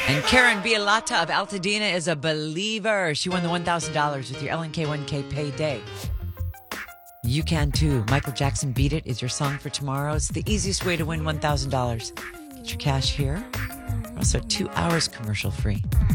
And Karen Bialotta of Altadena is a believer. She won the $1,000 with your LNK 1K payday. You can too. Michael Jackson Beat It is your song for tomorrow. It's the easiest way to win $1,000. Get your cash here. Also 2 hours commercial free.